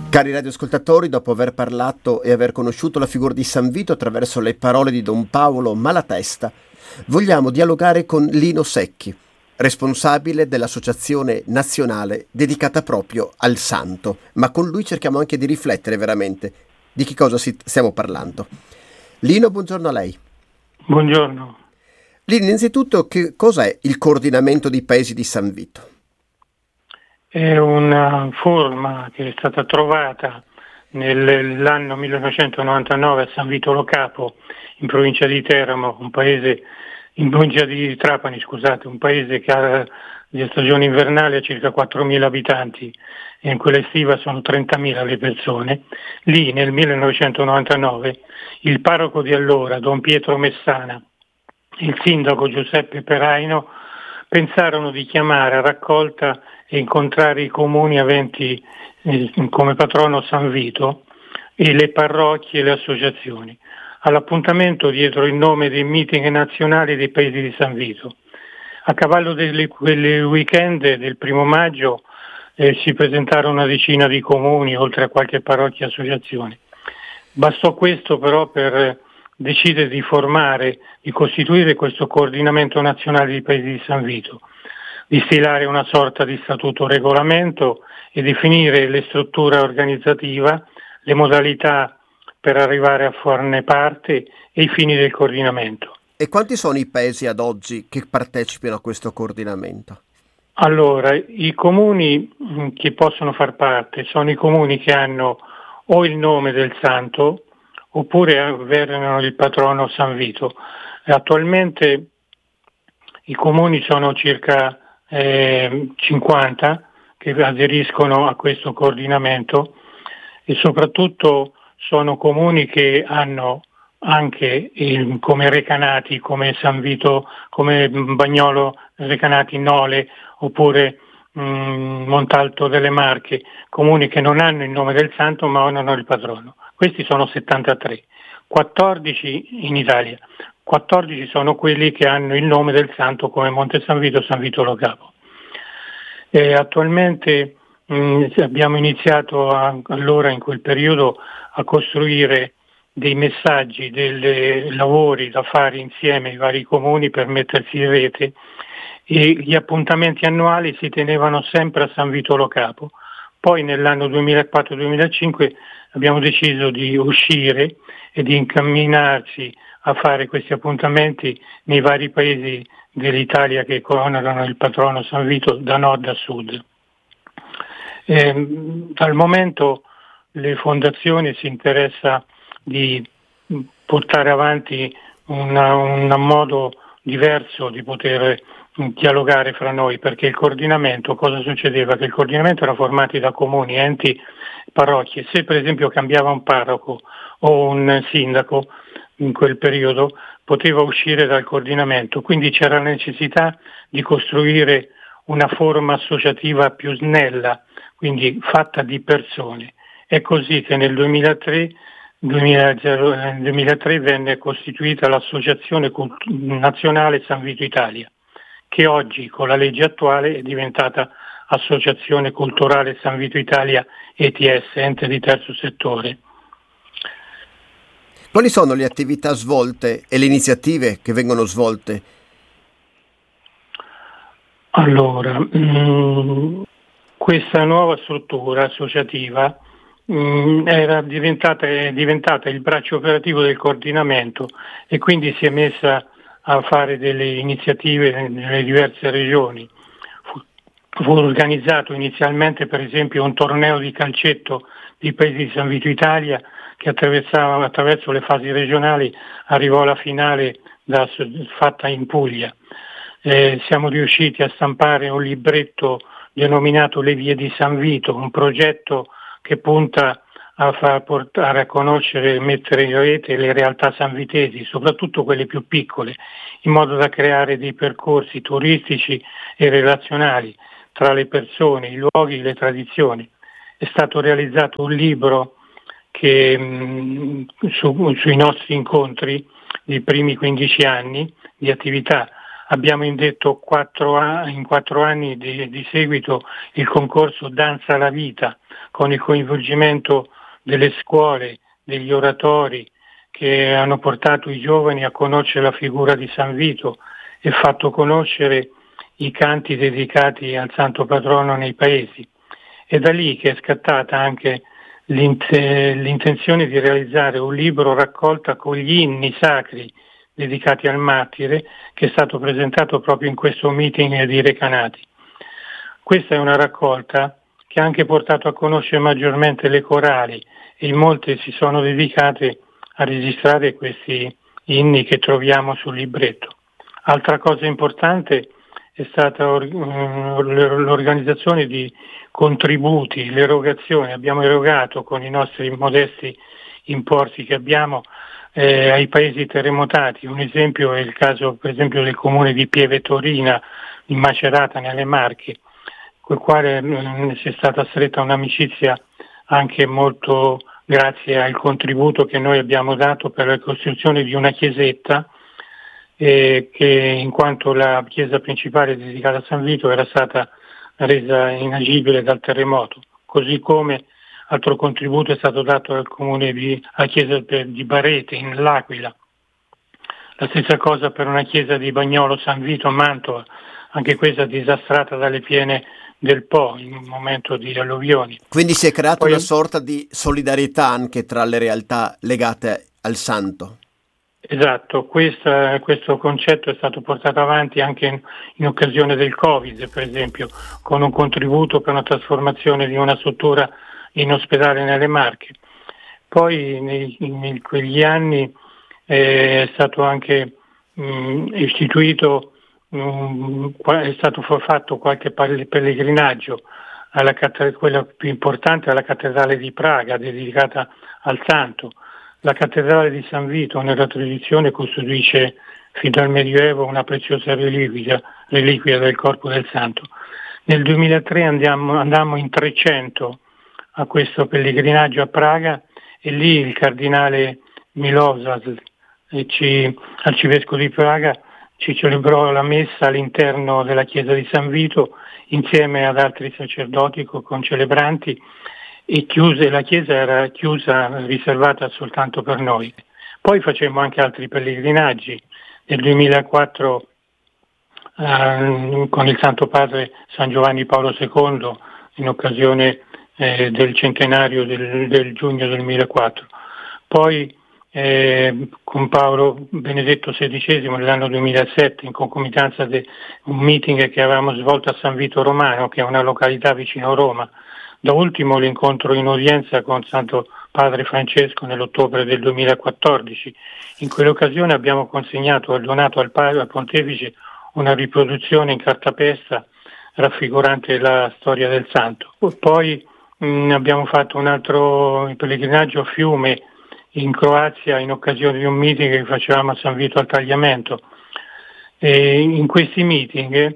Cari radioascoltatori, dopo aver parlato e aver conosciuto la figura di San Vito attraverso le parole di Don Paolo Malatesta, vogliamo dialogare con Lino Secchi, responsabile dell'associazione nazionale dedicata proprio al santo, ma con lui cerchiamo anche di riflettere veramente di che cosa stiamo parlando. Lino, buongiorno a lei. Buongiorno. Lino, innanzitutto, che cos'è il coordinamento dei paesi di San Vito? È una forma che è stata trovata nell'anno 1999 a San Vito Lo Capo, in provincia di Teramo, in provincia di Trapani, scusate, un paese che ha di stagione invernale a circa 4.000 abitanti e in quella estiva sono 30.000 le persone. Lì nel 1999 il parroco di allora, Don Pietro Messana, e il sindaco Giuseppe Peraino pensarono di chiamare a raccolta e incontrare i comuni aventi come patrono San Vito e le parrocchie e le associazioni. All'appuntamento dietro il nome dei meeting nazionali dei paesi di San Vito. A cavallo quelle weekend del 1° maggio si presentarono una decina di comuni, oltre a qualche parrocchia e associazione. Bastò questo però per decidere di costituire questo coordinamento nazionale dei paesi di San Vito, di stilare una sorta di statuto regolamento e definire le strutture organizzativa, le modalità per arrivare a farne parte e i fini del coordinamento. E quanti sono i paesi ad oggi che partecipano a questo coordinamento? Allora, i comuni che possono far parte sono i comuni che hanno o il nome del santo oppure avverano il patrono San Vito. Attualmente i comuni sono circa 50 che aderiscono a questo coordinamento e soprattutto sono comuni che hanno anche come Recanati, come San Vito, come Bagnolo Recanati Nole oppure Montalto delle Marche, comuni che non hanno il nome del santo ma hanno il patrono. Questi sono 73, 14 in Italia. 14 sono quelli che hanno il nome del santo come Monte San Vito, San Vito Lo Capo. Attualmente abbiamo iniziato allora in quel periodo a costruire dei messaggi, dei lavori da fare insieme ai vari comuni per mettersi in rete e gli appuntamenti annuali si tenevano sempre a San Vito Lo Capo. Poi nell'anno 2004-2005 abbiamo deciso di uscire e di incamminarci a fare questi appuntamenti nei vari paesi dell'Italia che onorano il patrono San Vito da nord a sud. Al momento le fondazioni si interessa di portare avanti un modo diverso di poter dialogare fra noi, perché il coordinamento, cosa succedeva? Che il coordinamento era formato da comuni, enti, parrocchie. Se per esempio cambiava un parroco o un sindaco in quel periodo poteva uscire dal coordinamento, quindi c'era la necessità di costruire una forma associativa più snella, quindi fatta di persone. È così che nel 2003 venne costituita l'Associazione Nazionale San Vito Italia, che oggi con la legge attuale è diventata Associazione Culturale San Vito Italia ETS, ente di terzo settore. Quali sono le attività svolte e le iniziative che vengono svolte? Allora, questa nuova struttura associativa è diventata il braccio operativo del coordinamento e quindi si è messa a fare delle iniziative nelle diverse regioni. Fu organizzato inizialmente per esempio un torneo di calcetto dei paesi di San Vito Italia che attraverso le fasi regionali arrivò alla finale fatta in Puglia. Siamo riusciti a stampare un libretto denominato Le Vie di San Vito, un progetto che punta a far portare a conoscere e mettere in rete le realtà sanvitesi, soprattutto quelle più piccole, in modo da creare dei percorsi turistici e relazionali tra le persone, i luoghi e le tradizioni. È stato realizzato un libro che sui nostri incontri dei primi 15 anni di attività abbiamo indetto in 4 anni di seguito il concorso Danza alla Vita, con il coinvolgimento delle scuole, degli oratori che hanno portato i giovani a conoscere la figura di San Vito e fatto conoscere i canti dedicati al santo patrono nei paesi. È da lì che è scattata anche l'intenzione di realizzare un libro raccolta con gli inni sacri dedicati al martire, che è stato presentato proprio in questo meeting di Recanati. Questa è una raccolta che ha anche portato a conoscere maggiormente le corali, e in molte si sono dedicate a registrare questi inni che troviamo sul libretto. Altra cosa importante è stata l'organizzazione di contributi, l'erogazione. Abbiamo erogato con i nostri modesti importi che abbiamo ai paesi terremotati. Un esempio è il caso, per esempio, del comune di Pieve Torina, in Macerata, nelle Marche, col quale si è stata stretta un'amicizia anche molto grazie al contributo che noi abbiamo dato per la costruzione di una chiesetta che, in quanto la chiesa principale dedicata a San Vito era stata resa inagibile dal terremoto, così come altro contributo è stato dato al comune alla chiesa di Barete in L'Aquila. La stessa cosa per una chiesa di Bagnolo San Vito a Mantova, anche questa disastrata dalle piene del Po in un momento di alluvioni. Quindi si è creata una sorta di solidarietà anche tra le realtà legate al santo. Esatto, questo concetto è stato portato avanti anche in occasione del Covid, per esempio, con un contributo per una trasformazione di una struttura in ospedale nelle Marche. Poi in quegli anni è stato anche istituito, è stato fatto qualche pellegrinaggio quella più importante, alla cattedrale di Praga, dedicata al santo. La cattedrale di San Vito nella tradizione costituisce fin dal Medioevo una preziosa reliquia del corpo del santo. Nel 2003 andammo in 300 a questo pellegrinaggio a Praga, e lì il cardinale Milošas, arcivescovo di Praga, ci celebrò la messa all'interno della chiesa di San Vito insieme ad altri sacerdoti con celebranti, e la chiesa era chiusa, riservata soltanto per noi. Poi facemmo anche altri pellegrinaggi. Nel 2004 con il Santo Padre San Giovanni Paolo II, in occasione del centenario del giugno del 2004. Poi con Paolo Benedetto XVI nell'anno 2007, in concomitanza di un meeting che avevamo svolto a San Vito Romano, che è una località vicino a Roma. Da ultimo l'incontro in udienza con Santo Padre Francesco nell'ottobre del 2014. In quell'occasione abbiamo donato al Pontefice una riproduzione in cartapesta raffigurante la storia del santo. Poi abbiamo fatto un altro pellegrinaggio a Fiume, in Croazia, in occasione di un meeting che facevamo a San Vito al Tagliamento. E in questi meeting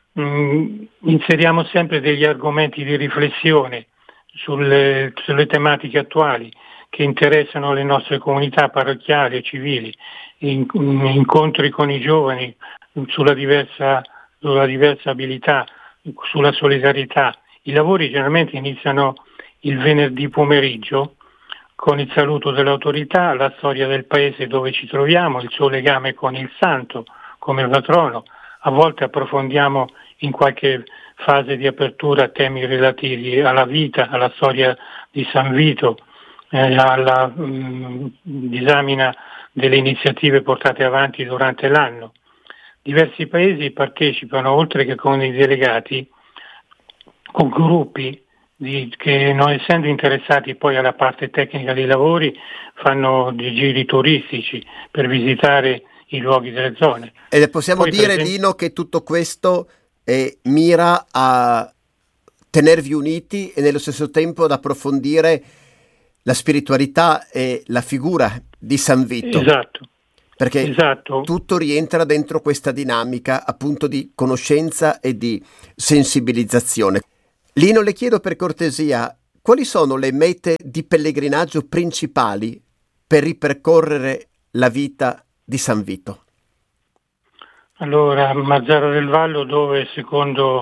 inseriamo sempre degli argomenti di riflessione sulle tematiche attuali che interessano le nostre comunità parrocchiali e civili, incontri con i giovani sulla diversa abilità, sulla solidarietà. I lavori generalmente iniziano il venerdì pomeriggio con il saluto dell'autorità, la storia del paese dove ci troviamo, il suo legame con il santo come patrono. A volte approfondiamo in qualche fase di apertura temi relativi alla vita, alla storia di San Vito, alla disamina delle iniziative portate avanti durante l'anno. Diversi paesi partecipano, oltre che con i delegati, con gruppi che, non essendo interessati poi alla parte tecnica dei lavori, fanno dei giri turistici per visitare i luoghi delle zone. E possiamo dire, Lino, che tutto questo mira a tenervi uniti e nello stesso tempo ad approfondire la spiritualità e la figura di San Vito. Esatto. Perché tutto rientra dentro questa dinamica appunto di conoscenza e di sensibilizzazione. Lino, le chiedo per cortesia, quali sono le mete di pellegrinaggio principali per ripercorrere la vita di San Vito? Allora, Mazzara del Vallo, dove secondo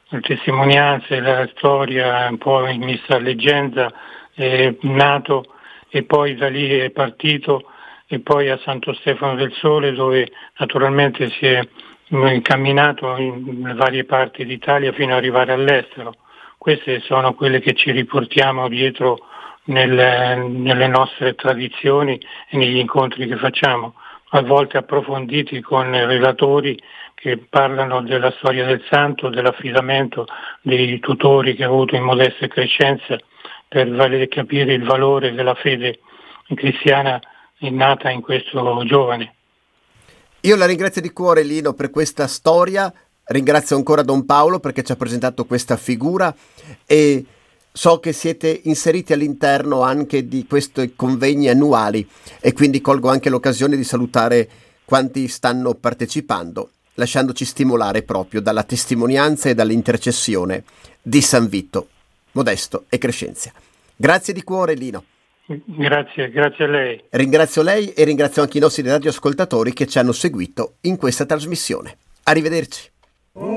le testimonianze, la storia un po' in messa a leggenza, è nato e poi da lì è partito e poi a Santo Stefano del Sole, dove naturalmente si è camminato in varie parti d'Italia fino ad arrivare all'estero. Queste sono quelle che ci riportiamo dietro nelle nostre tradizioni e negli incontri che facciamo, a volte approfonditi con relatori che parlano della storia del santo, dell'affidamento dei tutori che ha avuto in modesta crescenza per capire il valore della fede cristiana nata in questo giovane. Io la ringrazio di cuore, Lino, per questa storia, ringrazio ancora Don Paolo perché ci ha presentato questa figura e so che siete inseriti all'interno anche di questi convegni annuali e quindi colgo anche l'occasione di salutare quanti stanno partecipando, lasciandoci stimolare proprio dalla testimonianza e dall'intercessione di San Vito, Modesto e Crescenzia. Grazie di cuore, Lino. Grazie a lei. Ringrazio lei e ringrazio anche i nostri radioascoltatori che ci hanno seguito in questa trasmissione. Arrivederci.